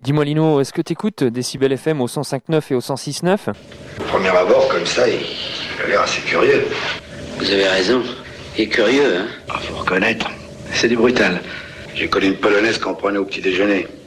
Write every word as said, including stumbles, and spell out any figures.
Dis-moi Lino, est-ce que t'écoutes Décibel F M au cent cinq neuf et au cent six neuf? Au premier abord, comme ça, il, il a l'air assez curieux. Vous avez raison. Il est curieux, hein? Ah, faut reconnaître. C'est du brutal. J'ai connu une polonaise qu'on prenait au petit déjeuner.